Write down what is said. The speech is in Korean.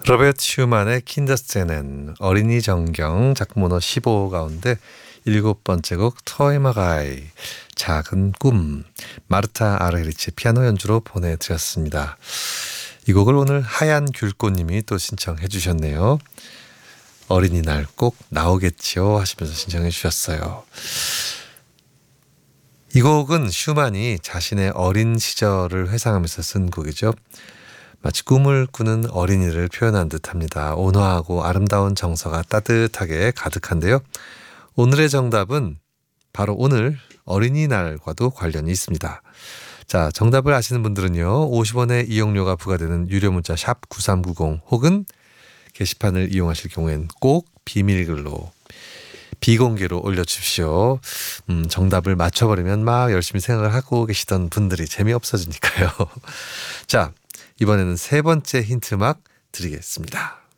로베르트 슈만의 킨더스제넨 어린이 정경 작문호 15 가운데 7번째 곡 토이마가이 작은 꿈 마르타 아르헤리치 피아노 연주로 보내드렸습니다. 이 곡을 오늘 하얀 귤꽃님이 또 신청해 주셨네요. 어린이날 꼭 나오겠지요 하시면서 신청해 주셨어요. 이 곡은 슈만이 자신의 어린 시절을 회상하면서 쓴 곡이죠. 마치 꿈을 꾸는 어린이를 표현한 듯합니다. 온화하고 아름다운 정서가 따뜻하게 가득한데요. 오늘의 정답은 바로 오늘 어린이날과도 관련이 있습니다. 자, 정답을 아시는 분들은요. 50원의 이용료가 부과되는 유료 문자 샵 9390 혹은 게시판을 이용하실 경우엔 꼭 비밀글로 비공개로 올려주십시오. 정답을 맞춰버리면 막 열심히 생각을 하고 계시던 분들이 재미없어지니까요. 자, 이번에는 세 번째 힌트 막 드리겠습니다.